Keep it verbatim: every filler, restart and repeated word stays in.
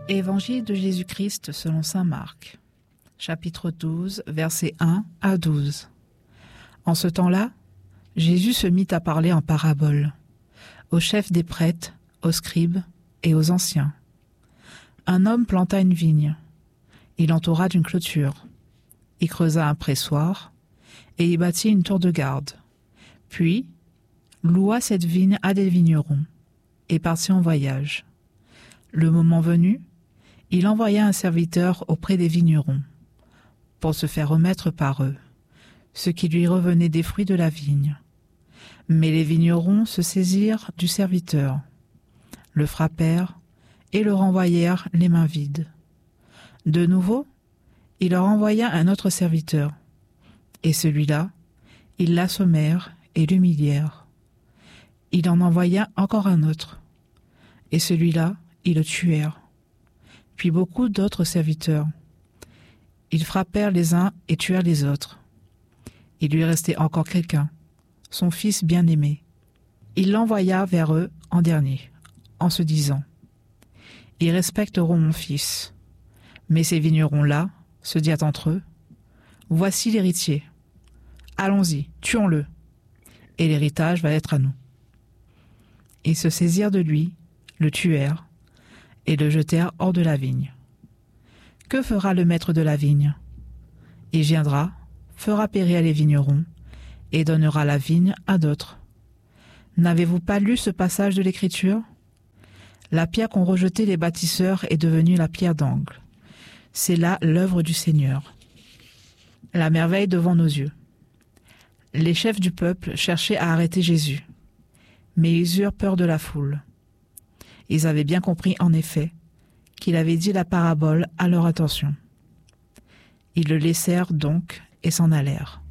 Évangile de Jésus-Christ selon saint Marc, chapitre douze, versets un à douze. En ce temps-là, Jésus se mit à parler en paraboles, aux chefs des prêtres, aux scribes et aux anciens. Un homme planta une vigne. Il l'entoura d'une clôture. Il creusa un pressoir et y bâtit une tour de garde. Puis, loua cette vigne à des vignerons et partit en voyage. Le moment venu, il envoya un serviteur auprès des vignerons pour se faire remettre par eux ce qui lui revenait des fruits de la vigne. Mais les vignerons se saisirent du serviteur, le frappèrent et le renvoyèrent les mains vides. De nouveau, il leur envoya un autre serviteur, et celui-là, ils l'assommèrent et l'humilièrent. Il en envoya encore un autre, et celui-là, ils le tuèrent. Puis beaucoup d'autres serviteurs. Ils frappèrent les uns et tuèrent les autres. Il lui restait encore quelqu'un, son fils bien-aimé. Il l'envoya vers eux en dernier, en se disant « Ils respecteront mon fils. » Mais ces vignerons-là se dirent entre eux « Voici l'héritier. Allons-y, tuons-le, et l'héritage va être à nous. » Ils se saisirent de lui, le tuèrent, et le jetèrent hors de la vigne. Que fera le maître de la vigne? Il viendra, fera périr les vignerons, et donnera la vigne à d'autres. N'avez-vous pas lu ce passage de l'Écriture? La pierre qu'ont rejetée les bâtisseurs est devenue la pierre d'angle. C'est là l'œuvre du Seigneur. La merveille devant nos yeux. Les chefs du peuple cherchaient à arrêter Jésus, mais ils eurent peur de la foule. Ils avaient bien compris, en effet, qu'il avait dit la parabole à leur attention. Ils le laissèrent donc et s'en allèrent.